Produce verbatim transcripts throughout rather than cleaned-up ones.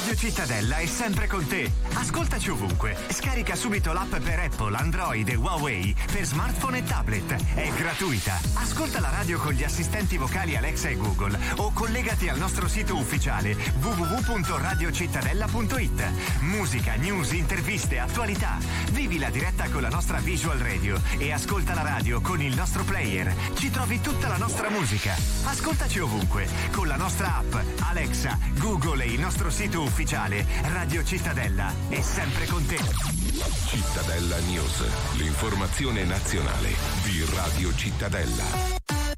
Radio Cittadella è sempre con te. Ascoltaci ovunque. Scarica subito l'app per Apple, Android e Huawei per smartphone e tablet. È gratuita. Ascolta la radio con gli assistenti vocali Alexa e Google o collegati al nostro sito ufficiale w w w punto radio cittadella punto i t. Musica, news, interviste, attualità. Vivi la diretta con la nostra Visual Radio e ascolta la radio con il nostro player. Ci trovi tutta la nostra musica. Ascoltaci ovunque con la nostra app, Alexa, Google e il nostro sito ufficiale. Radio Cittadella è sempre con te. Cittadella News, l'informazione nazionale di Radio Cittadella.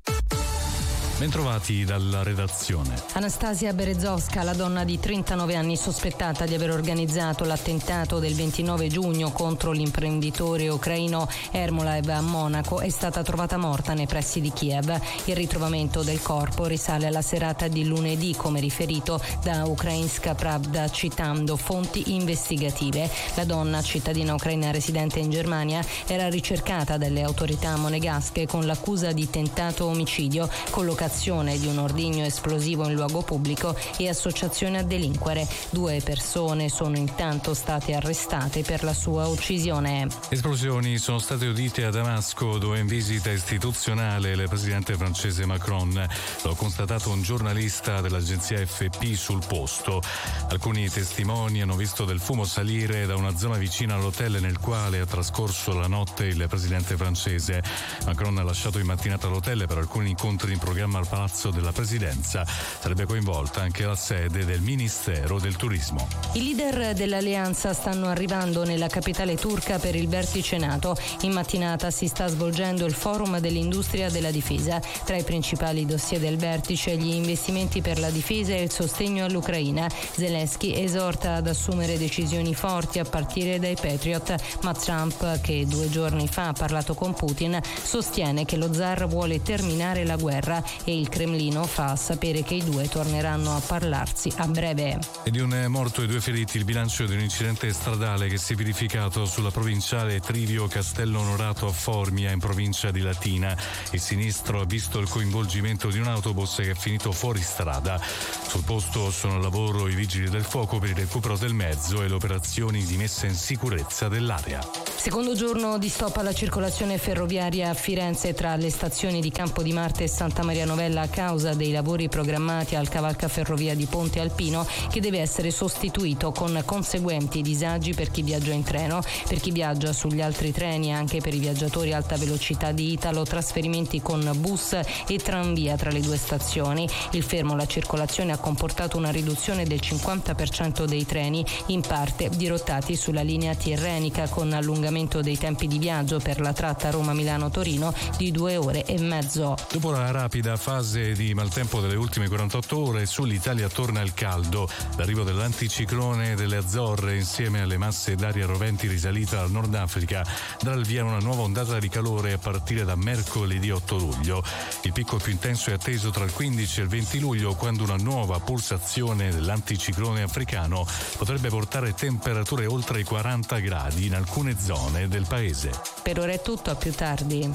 Bentrovati dalla redazione. Anastasia Berezovska, la donna di trentanove anni sospettata di aver organizzato l'attentato del ventinove giugno contro l'imprenditore ucraino Ermolaev a Monaco, è stata trovata morta nei pressi di Kiev. Il ritrovamento del corpo risale alla serata di lunedì, come riferito da Ukrainska Pravda citando fonti investigative. La donna, cittadina ucraina residente in Germania, era ricercata dalle autorità monegasche con l'accusa di tentato omicidio, collocazione di un ordigno esplosivo in luogo pubblico e associazione a delinquere. Due persone sono intanto state arrestate per la sua uccisione. Esplosioni sono state udite a Damasco, dove in visita istituzionale il presidente francese Macron. Lo ha constatato un giornalista dell'agenzia F P sul posto. Alcuni testimoni hanno visto del fumo salire da una zona vicina all'hotel nel quale ha trascorso la notte il presidente francese. Macron ha lasciato in mattinata l'hotel per alcuni incontri in programma al Palazzo della Presidenza. Sarebbe coinvolta anche la sede del Ministero del Turismo. I leader dell'alleanza stanno arrivando nella capitale turca per il vertice NATO. In mattinata si sta svolgendo il forum dell'industria della difesa. Tra i principali dossier del vertice gli investimenti per la difesa e il sostegno all'Ucraina. Zelensky esorta ad assumere decisioni forti a partire dai Patriot, ma Trump, che due giorni fa ha parlato con Putin, sostiene che lo zar vuole terminare la guerra e il Cremlino fa sapere che i due torneranno a parlarsi a breve. E di un morto e due feriti il bilancio di un incidente stradale che si è verificato sulla provinciale Trivio Castello Onorato a Formia, in provincia di Latina. Il sinistro ha visto il coinvolgimento di un autobus che è finito fuori strada. Sul posto sono al lavoro i vigili del fuoco per il recupero del mezzo e le operazioni di messa in sicurezza dell'area. Secondo giorno di stop alla circolazione ferroviaria a Firenze tra le stazioni di Campo di Marte e Santa Maria Novella a causa dei lavori programmati al cavalcaferrovia di Ponte Alpino, che deve essere sostituito, con conseguenti disagi per chi viaggia in treno, per chi viaggia sugli altri treni e anche per i viaggiatori a alta velocità di Italo, trasferimenti con bus e tranvia tra le due stazioni. Il fermo alla circolazione ha comportato una riduzione del cinquanta per cento dei treni, in parte dirottati sulla linea tirrenica, con allungamento dei tempi di viaggio per la tratta Roma-Milano-Torino di due ore e mezzo. Dopo la rapida fase di maltempo delle ultime quarantotto ore, sull'Italia torna il caldo. L'arrivo dell'anticiclone delle Azzorre insieme alle masse d'aria roventi risalita dal Nord Africa darà il via a una nuova ondata di calore a partire da mercoledì otto luglio. Il picco più intenso è atteso tra il quindici e il venti luglio, quando una nuova pulsazione dell'anticiclone africano potrebbe portare temperature oltre i quaranta gradi in alcune zone del paese. Per ora è tutto, a più tardi.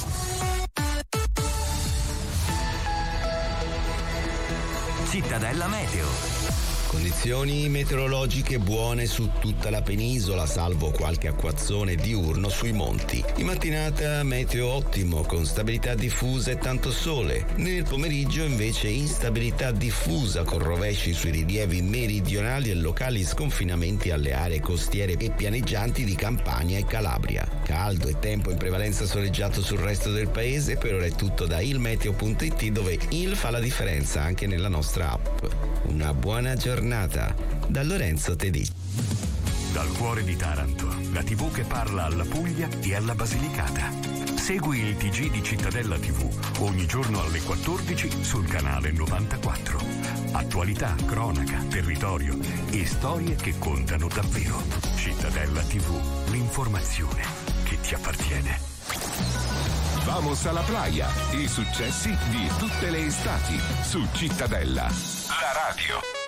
Cittadella Meteo. Condizioni meteorologiche buone su tutta la penisola, salvo qualche acquazzone diurno sui monti. In mattinata meteo ottimo, con stabilità diffusa e tanto sole. Nel pomeriggio invece instabilità diffusa, con rovesci sui rilievi meridionali e locali sconfinamenti alle aree costiere e pianeggianti di Campania e Calabria. Caldo e tempo in prevalenza soleggiato sul resto del paese. Per ora è tutto da il meteo punto it, dove il fa la differenza anche nella nostra app. Una buona giornata da Lorenzo Tedì. Dal cuore di Taranto, la tivù che parla alla Puglia e alla Basilicata. Segui il T G di Cittadella tivù ogni giorno alle quattordici sul canale novantaquattro. Attualità, cronaca, territorio e storie che contano davvero. Cittadella tivù, l'informazione che ti appartiene. Vamos alla playa, i successi di tutte le estati su Cittadella, la radio.